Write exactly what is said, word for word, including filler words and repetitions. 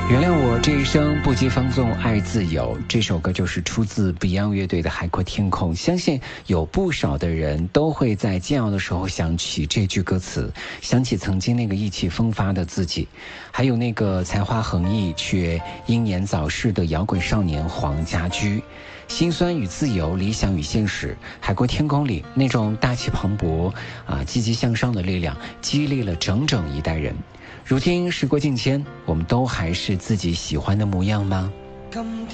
原谅我这一生不羁放纵爱自由，这首歌就是出自 Beyond 乐队的《海阔天空》。相信有不少的人都会在煎熬的时候想起这句歌词，想起曾经那个意气风发的自己，还有那个才华横溢却英年早逝的摇滚少年黄家驹。心酸与自由，理想与现实，海阔天空里那种大气磅礴啊，积极向上的力量激励了整整一代人。如今时过境迁，我们都还是自己喜欢的模样吗？